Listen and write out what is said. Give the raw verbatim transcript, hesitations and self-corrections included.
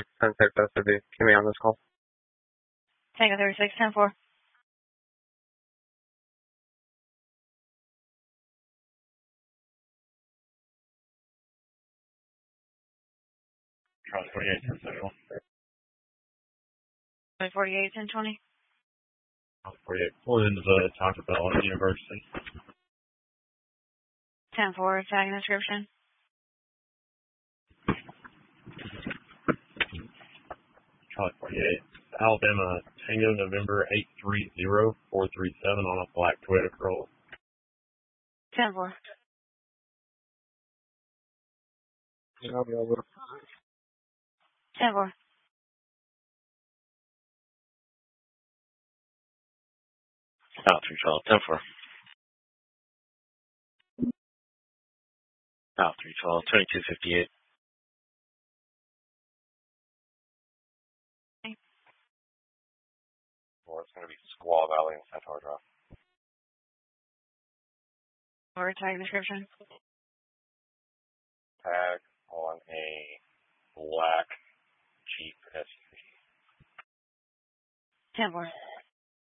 ten six S O D. Keep me on this call. Tango thirty-six, ten four. Charlie forty-eight, ten Central. forty-eight, ten twenty. Charlie forty-eight, pulling into the Taco Bell at the University. ten four, tagging description. Charlie forty-eight, Alabama Tango November eight three zero four three seven on a black Toyota Corolla. ten four. I'll be able to. ten four. Out three twelve, ten four. Out three twelve, twenty-two fifty-eight. Well, it's going to be Squaw Valley and Centaur Drive. Or tagging description. Tag on a black Jeep S U V. ten four.